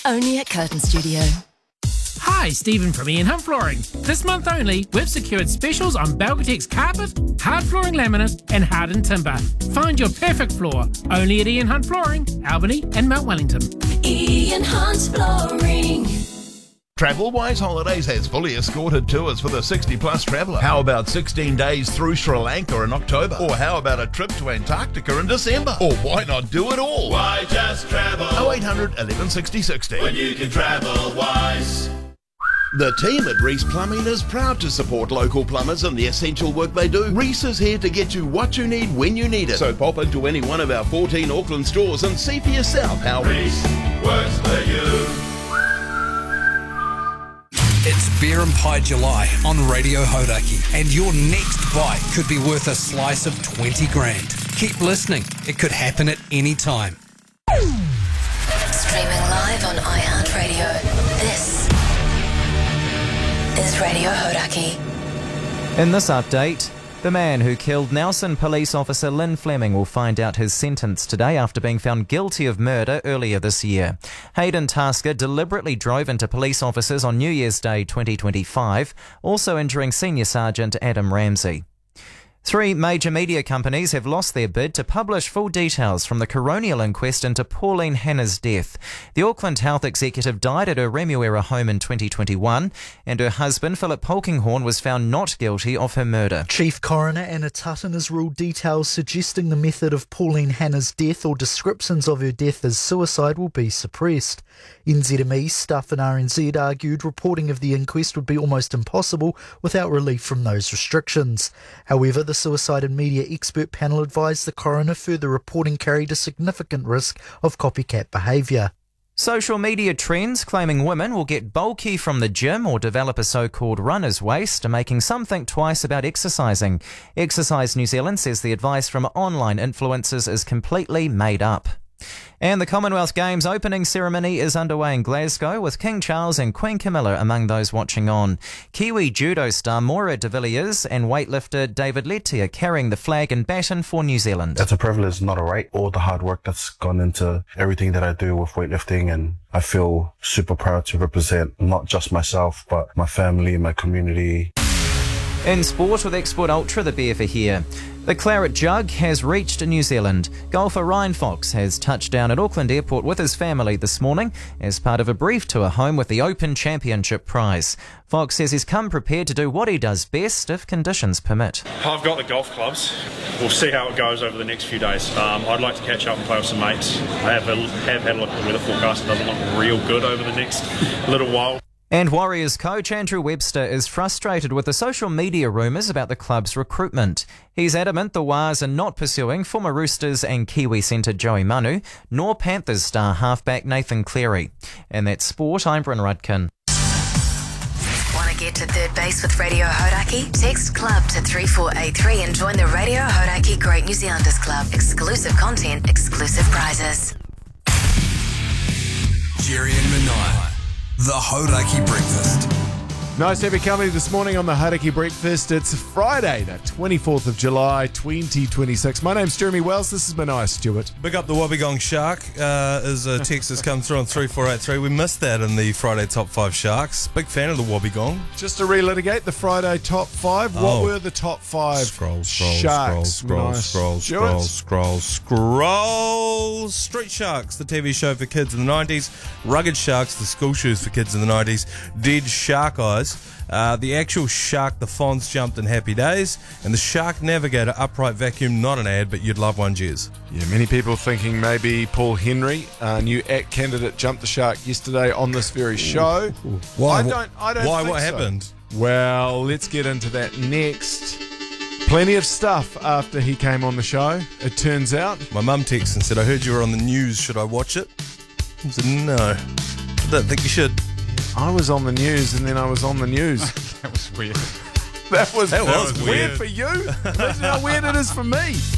Only at Curtain Studio. Hi, Stephen from Ian Hunt Flooring. This month only, we've secured specials on Belgatex carpet, hard flooring laminate and hardened timber. Find your perfect floor only at Ian Hunt Flooring, Albany and Mount Wellington. Ian Hunt Flooring. TravelWise Holidays has fully escorted tours for the 60-plus traveller. How about 16 days through Sri Lanka in October? Or how about a trip to Antarctica in December? Or why not do it all? Why just travel? 0800 11 60 60. When you can travel wise. The team at Reese Plumbing is proud to support local plumbers in the essential work they do. Reese is here to get you what you need when you need it. So pop into any one of our 14 Auckland stores and see for yourself how Reese works for you. It's Beer and Pie July on Radio Hodaki, and your next bite could be worth a slice of 20 grand. Keep listening. It could happen at any time. Streaming live on iHeartRadio. This is Radio Hodaki. In this update, the man who killed Nelson police officer Lynn Fleming will find out his sentence today after being found guilty of murder earlier this year. Hayden Tasker deliberately drove into police officers on New Year's Day 2025, also injuring Senior Sergeant Adam Ramsey. 3 major media companies have lost their bid to publish full details from the coronial inquest into Pauline Hanna's death. The Auckland Health executive died at her Remuera home in 2021, and her husband, Philip Polkinghorne, was found not guilty of her murder. Chief Coroner Anna Tutton has ruled details suggesting the method of Pauline Hanna's death or descriptions of her death as suicide will be suppressed. NZME staff in RNZ argued reporting of the inquest would be almost impossible without relief from those restrictions. However, the Suicide and Media Expert Panel advised the coroner further reporting carried a significant risk of copycat behaviour. Social media trends claiming women will get bulky from the gym or develop a so-called runner's waist, making some think twice about exercising. Exercise New Zealand says the advice from online influencers is completely made up. And the Commonwealth Games opening ceremony is underway in Glasgow, with King Charles and Queen Camilla among those watching on. Kiwi judo star Maura de Villiers and weightlifter David Letty are carrying the flag and baton for New Zealand. It's a privilege, not a right. All the hard work that's gone into everything that I do with weightlifting, and I feel super proud to represent not just myself, but my family, my community. In sport, with Export Ultra, the beer for here. The Claret Jug has reached New Zealand. Golfer Ryan Fox has touched down at Auckland Airport with his family this morning as part of a brief tour home with the Open Championship prize. Fox says he's come prepared to do what he does best if conditions permit. I've got the golf clubs. We'll see how it goes over the next few days. I'd like to catch up and play with some mates. I have had a look at the weather forecast. It doesn't look real good over the next little while. And Warriors coach Andrew Webster is frustrated with the social media rumours about the club's recruitment. He's adamant the Wars are not pursuing former Roosters and Kiwi centre Joey Manu, nor Panthers star halfback Nathan Cleary. And that's sport, I'm Bryn Rudkin. Want to get to third base with Radio Hodaki? Text CLUB to 3483 and join the Radio Hodaki Great New Zealanders Club. Exclusive content, exclusive prizes. Jerry and Manai. The Hodaki Breakfast. Nice to have you company this morning on the Hodaki Breakfast. It's Friday, the 24th of July, 2026. My name's Jeremy Wells. This is Manai Stewart. Big up the Wobbegong Shark as a text has come through on 3483. We missed that in the Friday Top 5 Sharks. Big fan of the Wobbegong. Just to relitigate the Friday Top 5, what were the Top 5 Sharks? Scroll. Street Sharks, the TV show for kids in the 90s. Rugged Sharks, the school shoes for kids in the 90s. Dead Shark Eyes. The actual shark, the Fonz, jumped in Happy Days, and the Shark Navigator upright vacuum, not an ad, but you'd love one, Jez. Yeah, many people thinking maybe Paul Henry, new ACT candidate, jumped the shark yesterday on this very show. Why? I don't Why? think What so. happened? Well, let's get into that next. Plenty of stuff after he came on the show, it turns out. My mum texted and said, I heard you were on the news, should I watch it? I said, no, I don't think you should. I was on the news and then I was on the news. That was weird. That was weird for you. Imagine how weird it is for me.